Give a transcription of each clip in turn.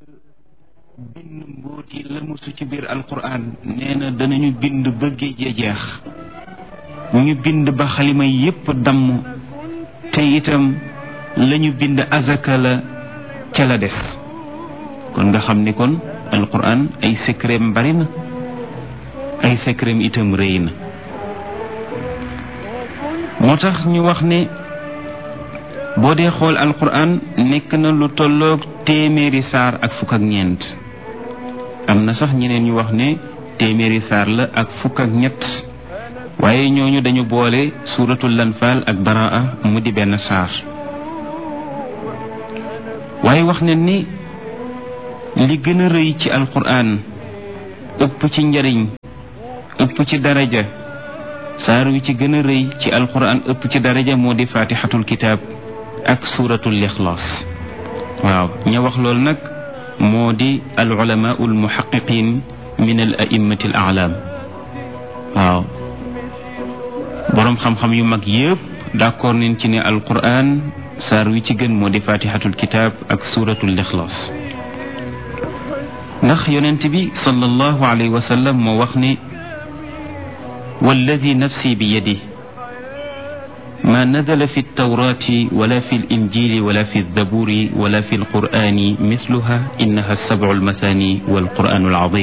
bind mbóot yi la musu ci biir alquran nee na danañu bind ba géej jeex ñu bind ba xalima yépp damm te itam lañu bind azaka la ca la des kon nga xam ni kon alquran ay secret bari na ay secret itam rëy na moo tax ñu wax ne boo dee xool alquran nekk na lu tolloog téeméeri saar ak fukk ak ñeent am na sax ñeneen ñu wax ne téeméeri saar la ak fukk ak ñett waaye ñooñu dañu boole suuratul lanfaal ak baraa mu di benn saar waaye wax ne ni li gën a rëy ci alquran ëpp ci njariñ ëpp ci daraja saar wi ci gën a rëy ci alquran ëpp ci daraja moo di fatihatul kitaab ak suuratul ixlaas waaw ña wax loolu nag moo di al ulamaa al muhaqqiqin min al a'immati al a'lam waaw boroom xam-xam yu mag yëpp d'accord nañ ci ne alquran saar wi ci gën moo di fatihatul kitaab ak suuratul ixlaas ndax yonent bi sallallahu alayhi wa sallam moo wax ne walladi nafsi bi yadihi ما نزل في التوراة ولا في الإنجيل ولا في الزبور ولا في القرآن مثلها إنها السبع المثاني والقرآن العظيم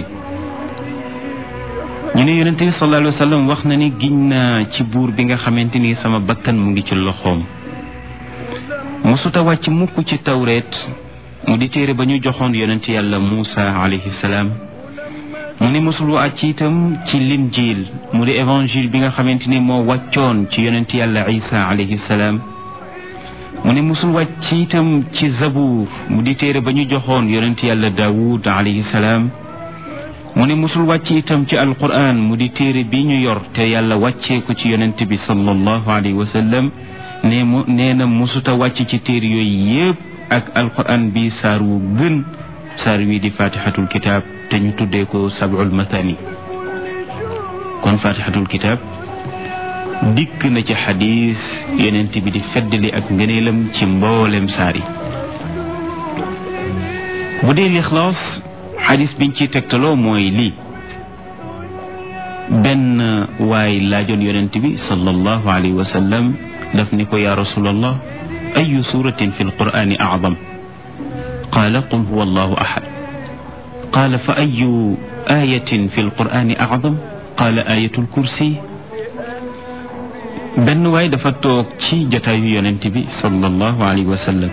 ñu ne yonent bi sallallahu alayhi wa sallam wax na ni giñ naa ci buur bi nga xamante ni sama bakkan mu ngi ci loxoom musuta wàcc mukk ci tawreet mu di téere ba ñu joxoon yonent yàlla Muusa alayhi salaam mu ne mosul wàcc itam ci linjiil mu di évangile bi nga xamante ni moo wàccoon ci yonent yàlla Isa alayhi salaam mu ne mosul wàcc itam ci zabuur mu di téere ba ñu joxoon yonent yàlla Daawud alayhi salaam mu ne mosul wàcc itam ci alquran mu di téere bi ñu yor te yàlla wàccee ko ci yonent bi sallallahu alayhi wa sallam nee na mosuta wàcc ci téere yooyu yépp ak alquran bi saar wu gën saar wi di fatihatul kitaab te ñu tuddee ko sab'ul mathani kon fatihatul kitaab dikk na ci xadiis yonent bi di feddali ak ngëneelam ci mboolem saar yi bu dee lixlaas xadiis biñ ciy tegtaloo mooy lii benn waay laajoon yonent bi sallallahu alayhi wa sallam daf ni ko yaa rasulallah ayu suratin fi alqur'ani a'zam qaala qul huwa allahu ahad qaala fa ayu ayatin fi alqur'ani a'zam qaala ayatul kursi benn waay dafa toog ci jotaayu yonent bi sallallahu alayhi wa sallam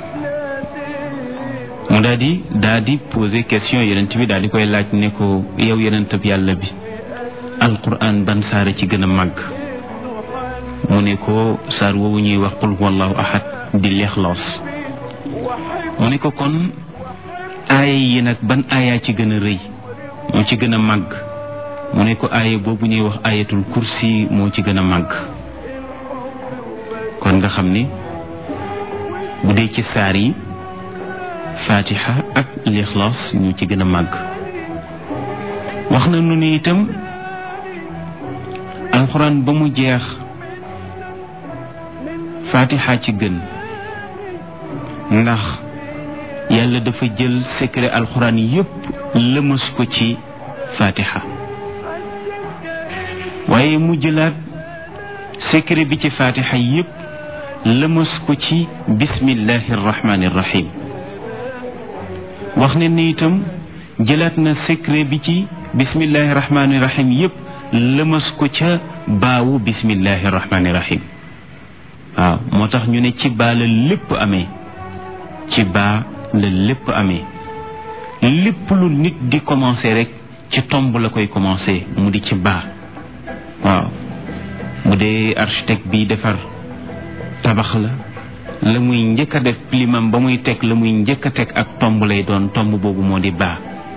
mu daa di poser question yonent bi daal di koy laaj ne ko yow yonent bi yàlla bi alqur'an ban saara ci gën a màgg mu ne ko saar woowu ñuy wax qul huwa allahu ahad di lixlaas mu ne ko kon aaya yi nag ban aaya ci gën a rëy moo ci gën a màgg mu ne ko aaya boobu ñuy wax ayatul kursi moo ci gën a màgg kon nga xam ni bu dee ci saar yi fatiha ak lixlaas ñoo ci gën a màgg wax na nu ni itam alxuraan ba mu jeex fatiha ci gën ndax yàlla dafa jël secret alxuraan yépp lëmas ko ci fatiha waaye mu jëlaat secret bi ci fatiha yépp lëmas ko ci bismillahi arrahmani irrahim wax ne ni itam jëlaat na secret bi ci bismillahi irrahmani irrahim yépp lëmas ko ca baawu bismillahi irrahmani irrahim waaw moo tax ñu ne ci baa la lépp amee ci baa la lépp amee lépp lu nit di commencer rek ci tomb la koy commencer mu di ci baa waaw mu dee architecte bi defar tabax la muy njëkk a def plimam ba muy teg la muy njëkk a teg ak tomb lay doon tomb boobu moo di baa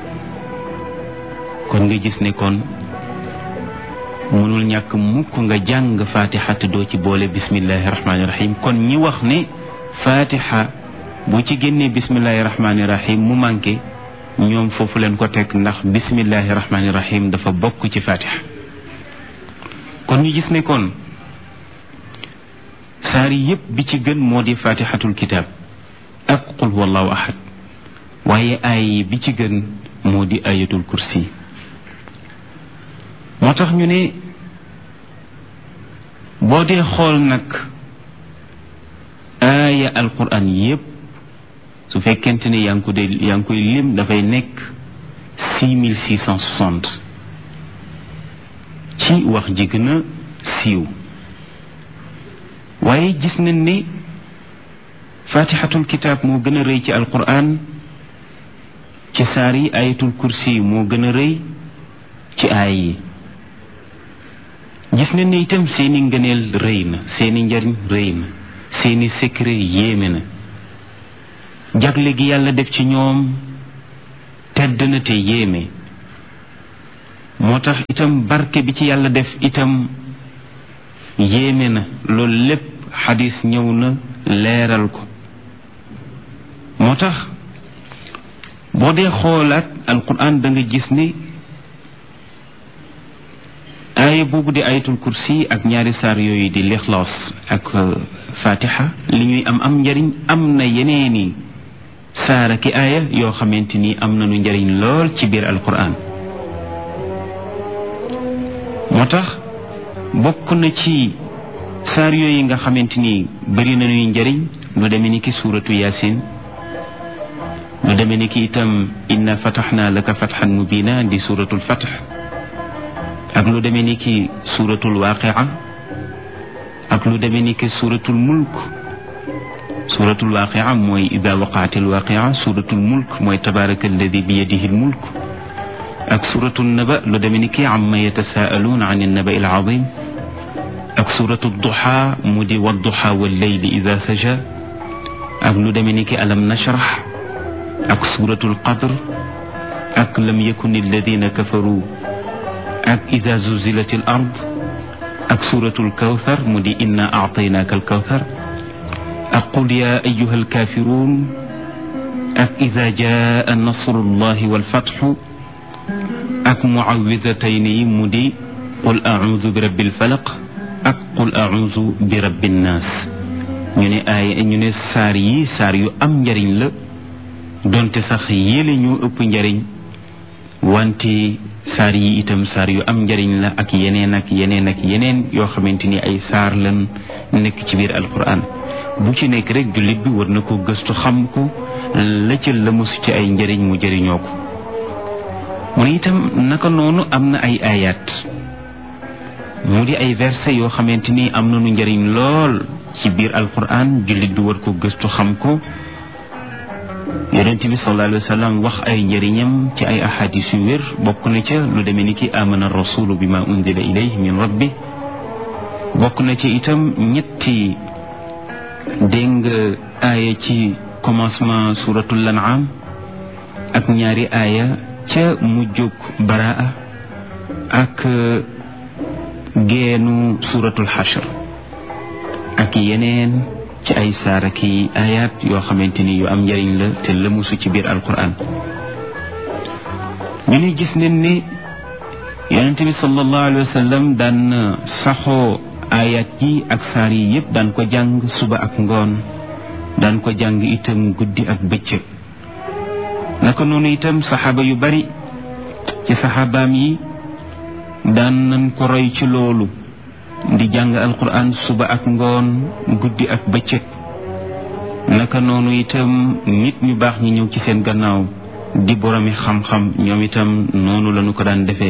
kon nga gis ne kon mënul ñàkk mukk nga jàng fatiha te doo ci boole bismillahi rahmaani rahim kon ñi wax ne fatiha boo ci génnee bismillahi rahmaani rahim mu manqué ñoom foofu leen ko teg ndax bismillahi rahmaani rahim dafa bokk ci fatiha kon ñu gis ne kon saar yépp bi ci gën moo di fatihatul kitaab ak qul huwallahu ahad waaye ay bi ci gën moo di ayatul kursi. moo tax ñu ne boo dee xool nag aaya alquran yépp su fekkente ne yaa ngi koy lim dafay nekk 6660 ci wax ji gën a siiw. waaye gis nañ ne fatihatul kitaab moo gën a rëy ci alquran ci saar yi, ayatul kursi moo gën a rëy ci aay yi. gis nañ ne itam seeni ngëneel rëy na, seeni njariñ rëy na, seeni secret yéeme na, jagle gi yàlla def ci ñoom tedd na te yéeme. moo tax itam barke bi ci yàlla def itam yéeme na. loolu lépp xadis ñëw na leeral ko. moo tax boo dee xoolaat alquran da nga gis ni aaya boobu di ayatul kursi ak ñaari saar yooyu di lixlaas ak fatiha li ñuy am njariñ am na yeneeni saara ki aaya yoo xamante ni am nañu njariñ lool ci biir alquran. moo tax bokk na ci saar yooyu nga xamante ni bari nañuy njariñ lu demee ni ki suuratu yaasin, lu demee ni ki itam inna fataxna laka fatxan mubina di suuratul fatx, ak lu demee ni ki suuratul waaqia, ak lu demee ni ki suuratul mulk. suuratul waaqia mooy ida waqaatil waaqia, suuratul mulk mooy tabaraka alladi bi yadihi lmulk, ak suuratul naba lu demee ni ki amma yatasaaluun an annaba il azim, ak suuratul duha mu di wadduha walleyli ida saja, ak lu demee ni ki alam nashrah, ak suuratul qadr, ak lam yakun alladina kafaru, ak ida zuzilatil ard, ak suuratul kawthar mu di inna aataynaaka alkawthar, ak qul yaa ayyuha alkaafiruun, ak ida jaa nasrullahi walfatxu, ak muawidatayni mu di qul audu bi rabbil falaq ak qul audu bi rabbin naas. ñu ne saar yi saar yu am njariñ la, donte sax yéele ñu ëpp njariñ, wante saar yi itam saar yu am njariñ la ak yeneen ak yeneen ak yeneen yoo xamante ni ay saar lan nekk ci biir alquran. bu ci nekk rek jullit bi war na ko gëstu xam ko, la ca la mosu ci ay njariñ mu jëriñoo ko. mu ne itam naka noonu am na ay ayat, mu di ay verset yoo xamante ni am nañu njariñ lool ci biir alquran, jullit bi war ko gëstu xam ko. yonent bi sallallahu alayhi wa sallam wax ay njëriñam ci ay ahadis yu wér. bokk na ca lu demee ni ki amana rasulu bima unzila ilayhi min rabbi. bokk na ci itam ñetti dégg nga aaya ci commencement suratul an'am ak ñaari aaya ca mujjug baraa ak geenu suratul xashr ak yeneen ci ay saara ki ayat yoo xamante ni yu am njëriñ la te lëmusu ci biir alquran. ñu ne gis nañ ne yonente bi sallallahu alayhi wa sallam daan saxoo ayat yi ak saar yi yépp daan ko jàng suba ak ngoon, daan ko jàng itam guddi ak bëccëg. naka noonu itam saxaaba yu bari ci saxaabaam yi daan nañ ko roy ci loolu, di jàng alquran suba ak ngoon, guddi ak bëccëg. naka noonu itam nit ñu baax ñi ñëw ci seen gannaaw di boromi xam-xam, ñoom itam noonu lañu ko daan defee.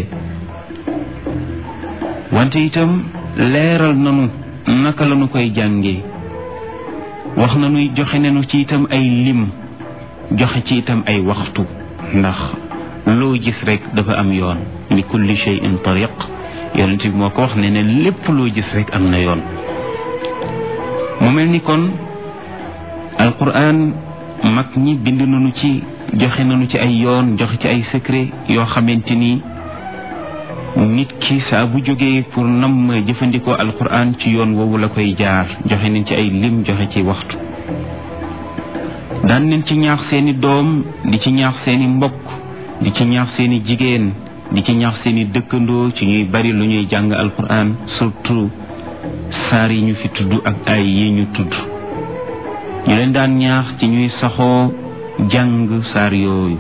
wante itam leeral nanu naka lañu koy jàngee, wax nañu joxe nañu ci itam ay lim, joxe ci itam ay waxtu, ndax loo gis rek dafa am yoon. li kulli shay'in tariq, yonent bi moo ko wax ne lépp loo gis rek am na yoon. mu mel ni kon alquran mag ñi bind nañu ci, joxe nañu ci ay yoon, joxe ci ay secret yoo xamante ni nit ki saa bu jógee pour nam jëfandikoo alquran ci yoon woowu la koy jaar. joxe nañ ci ay lim, joxe ci waxtu. daan nañ ci ñaax seeni doom, di ci ñaax seeni mbokk, di ci ñaax seeni jigéen, di ci ñaax seeni dëkkandoo ci ñuy bari lu ñuy jàng alquran, surtout saar yi ñu fi tudd ak ay yi ñu tudd. ñu leen daan ñaax ci ñuy saxoo jàng saar yooyu.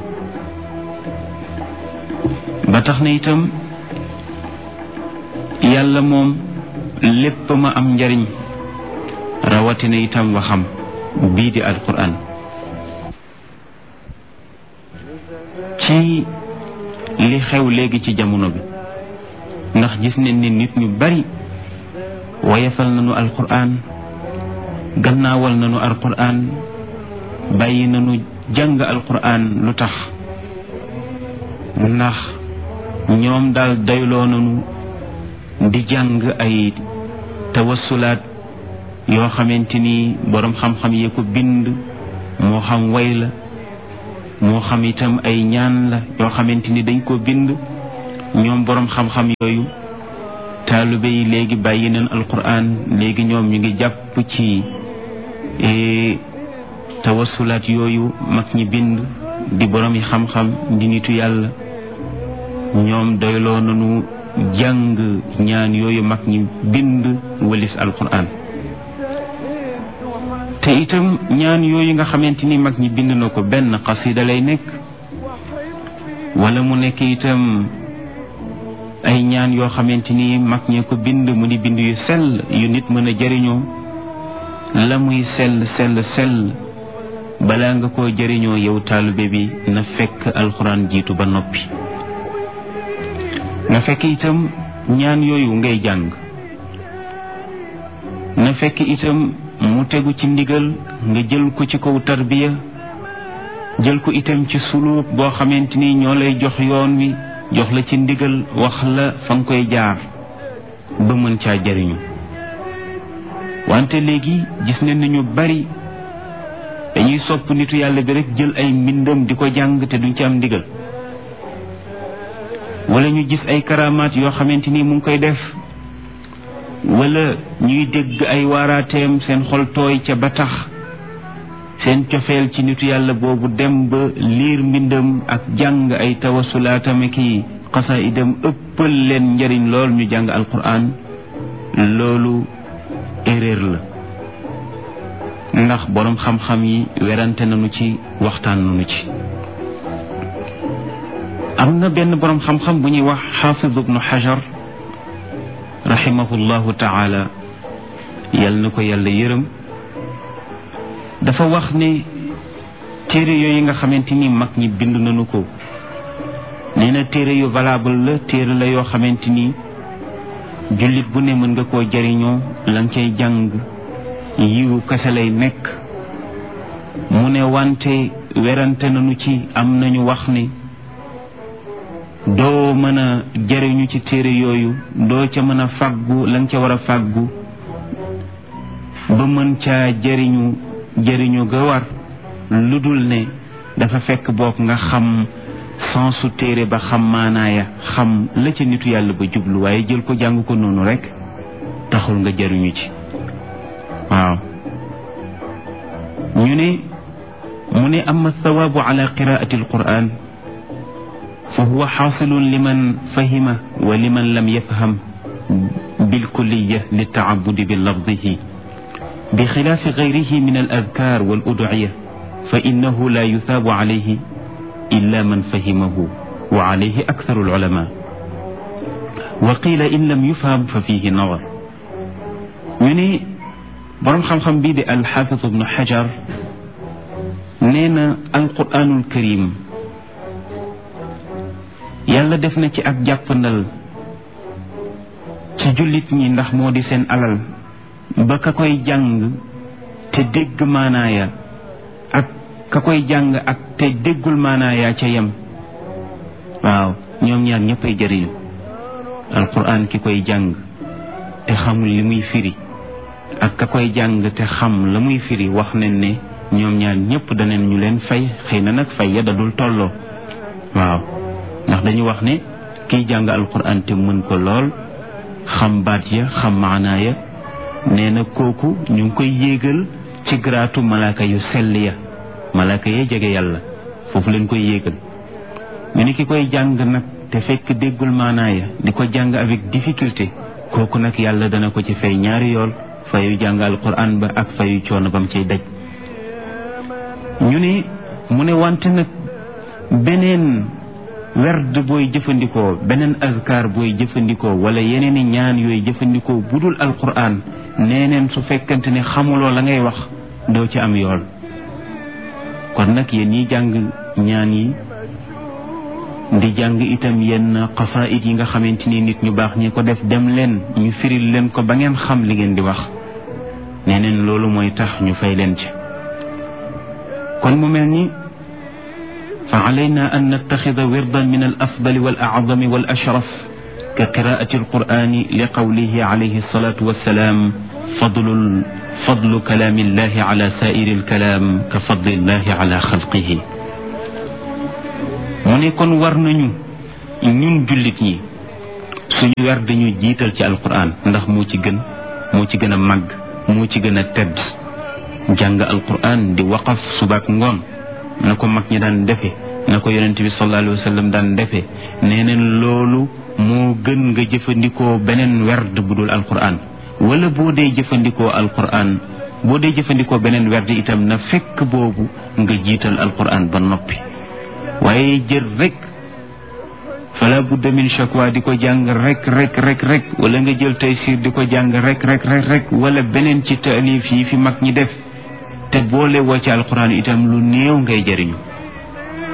ba tax na itam yàlla moom lépp ma am njariñ, rawatina itam waxam bii di alquran. ci li xew léegi ci jamono bi, ndax gis nañ ne nit ñu bari woyefal nañu alquran, gannaawal nañu alquran, bàyyi nañu jàng alquran. lu tax? ndax ñoom daal doyloo nañu di jàng ay tawassulaat yoo xamante ni boroom xam-xam yee ko bind, moo xam way la, moo xam itam ay ñaan la yoo xamante ni dañ ko bind. ñoom boroom xam-xam yooyu taalibe yi léegi bàyyi nañ alquran, léegi ñoom ñu ngi jàpp ci tawassulaat yooyu mag ñi bind, di boroom yi xam-xam, di nitu yàlla. ñoom doyloo nañu jàng ñaan yooyu mag ñi bind walis alquran. te itam ñaan yooyu nga xamante ni mag ñi bind na ko, benn xasida lay nekk, wala mu nekk itam ay ñaan yoo xamante ni mag ñee ko bind, mu di bind yu sell yu nit mën a jëriñoo. la muy sell balaa nga koo jëriñoo yow taalibe bi, na fekk alxuraan jiitu ba noppi. na fekk itam ñaan yooyu ngay jàng, na fekk itam mu tegu ci ndigal, nga jël ko ci kaw tarbiya, jël ko itam ci suluuk boo xamante ni ñoo lay jox yoon wi, jox la ci ndigal, wax la fa nga koy jaar ba mën caa jariñu. wante léegi gis nañ ne ñu bari dañuy sopp nitu yàlla bi rek jël ay mbindam di ko jàng te duñ ci am ndigal, wala ñu gis ay karamaat yoo xamante ni mu ngi koy def, wala ñuy dégg ay waaraateem seen xol tooy ca ba tax seen cofeel ci nitu yàlla boobu dem ba liir mbindam ak jàng ay tawasulaatam ki xasaidam ëppal leen njariñ lool ñu jàng alquran. loolu erreur la, ndax boroom xam-xam yi werante nañu ci, waxtaan nañu ci. am na benn boroom xam-xam bu ñuy wax xaafid ibnu xajar rahimahullahu taala, yal na ko yàlla yërëm. dafa wax ne téere yooyu nga xamante ni mag ñi bind nañu ko, nee na téere yu valable la, téere la yoo xamante ni jullit bu ne mën nga koo jariñoo, la nga cay jàng yiwu kese lay nekk. mu ne wante werante nañu ci, am nañu wax ne doo mën a jariñu ci téere yooyu, doo ca mën a fàggu la nga ca war a fàggu ba mën caa jariñu ga war, lu dul ne dafa fekk boog nga xam sensu téere ba, xam maanaaya, xam la ca nitu yàlla ba jublu. waaye jël ko jàng ko noonu rek taxul nga jariñu ci. waaw mu ne amma thawaabu ala qiraati alquran fa huwa xaasilun liman fahima wa liman lam yafham bilkulliya litaabudi bi lafdihi bi xilaafi gayrihi min al adkaar wal udciya fa innahu la yusaabu alayhi illa man fahimahu wa alayhi aktharu al ulama wa qiila in lam yufham fa fihi nadar. ñu ne boroom xam-xam bii di alxaafid ibnu xajar nee na alquranul karim yàlla def na ci ak jàppandal ci jullit ñi, ndax moo di seen alal, ba ka koy jàng te dégg maanaaya ak ka koy jàng ak te déggul maanaaya ca yem. waaw ñoom ñaar ñëppay jëriñu. alquran ki koy jàng te xamul li muy firi ak ka koy jàng te xam la muy firi, wax nañ ne ñoom ñaar ñëpp daneen ñu leen fay. xëy na nag fay ya dadul tolloo. waaw ndax dañu wax ne kiy jàng alquran te mën ko lool, xam baat ya, xam maanaa ya, nee na kooku ñu ngi koy yéegal ci garaatu malaaka yu sell ya, malaaka ya jege yàlla, foofu leen koy yéegal. ñu ne ki koy jàng nag te fekk déggul maanaa ya, di ko jàng avec difficulté, kooku nag yàlla dana ko ci fay ñaari yool, fayu jàng alquran ba ak fayu coono bam ciy daj. ñu ne mu ne wante nag beneen werd booy jëfandikoo beneen azkar booy jëfandikoo wala yeneeni ñaan yooyu jëfandikoo budul alquran neeneen su fekkante ne xamuloo la ngay wax doo ci am yool kon nag yéen ñi jàng ñaan yi di jàng itam yenn xasaayid yi nga xamante ni nit ñu baax ñi ko def dem leen ñu firil leen ko ba ngeen xam li ngeen di wax neeneen loolu mooy tax ñu fay leen ci kon mu mel ni fa alayna an nattaxida wirdan min al afdali wal acdami wal ashraf ka qiraati alqurani li qawlihi alayhi alsalatu wassalaam fadlu kalaami illahi ala saa'iri alkalaam ka fadli illahi ala xalqihi mu ne kon war nañu ñun jullit ñi suñu wer dañu jiital ci alquran ndax moo ci gën a màgg moo ci gën a tedd jàng alquran di waqaf subaak ngoon na ko mag ñi daan defe na ko yonent bi sallallahu alayhi wa sallam daan defe nee neen loolu moo gën nga jëfandikoo beneen werd bu dul alquran wala boo dee jëfandikoo alquran boo dee jëfandikoo beneen werd itam na fekk boobu nga jiital alquran ba noppi waaye jël rek fala budda min shakwa di ko jàng rek wala nga jël taysir di ko jàng rek wala beneen ci taalif yi fi mag ñi def te boole woo ci alquran itam lu néew ngay jëriñu